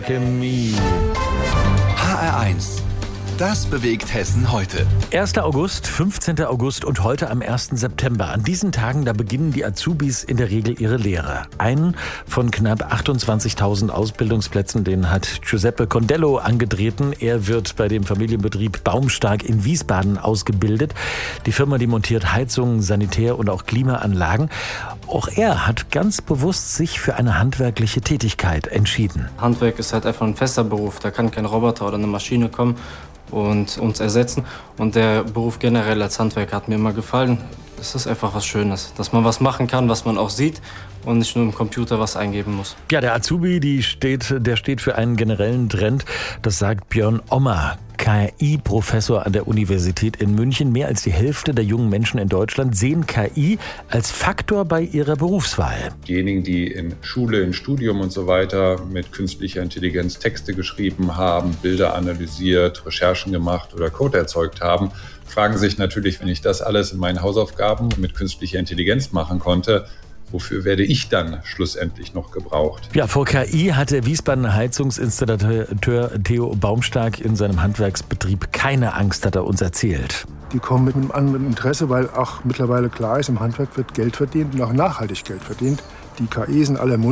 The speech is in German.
Chemie. HR1. Das bewegt Hessen heute. 1. August, 15. August und heute am 1. September. An diesen Tagen, da beginnen die Azubis in der Regel ihre Lehre. Einen von knapp 28.000 Ausbildungsplätzen, den hat Giuseppe Condello angetreten. Er wird bei dem Familienbetrieb Baumstark in Wiesbaden ausgebildet. Die Firma, die montiert Heizungen, Sanitär- und auch Klimaanlagen. Auch er hat ganz bewusst sich für eine handwerkliche Tätigkeit entschieden. Handwerk ist halt einfach ein fester Beruf. Da kann kein Roboter oder eine Maschine kommen und uns ersetzen. Und der Beruf generell als Handwerker hat mir immer gefallen. Es ist einfach was Schönes, dass man was machen kann, was man auch sieht und nicht nur im Computer was eingeben muss. Ja, der Azubi, der steht für einen generellen Trend. Das sagt Björn Ommer, KI-Professor an der Universität in München. Mehr als die Hälfte der jungen Menschen in Deutschland sehen KI als Faktor bei ihrer Berufswahl. Diejenigen, die in Schule, in Studium und so weiter mit künstlicher Intelligenz Texte geschrieben haben, Bilder analysiert, Recherchen gemacht oder Code erzeugt haben, fragen sich natürlich, wenn ich das alles in meinen Hausaufgaben mit künstlicher Intelligenz machen konnte, wofür werde ich dann schlussendlich noch gebraucht? Ja, vor KI hat der Wiesbadener Heizungsinstallateur Theo Baumstark in seinem Handwerksbetrieb keine Angst, hat er uns erzählt. Die kommen mit einem anderen Interesse, weil auch mittlerweile klar ist, im Handwerk wird Geld verdient und auch nachhaltig Geld verdient. Die KI sind in aller Munde.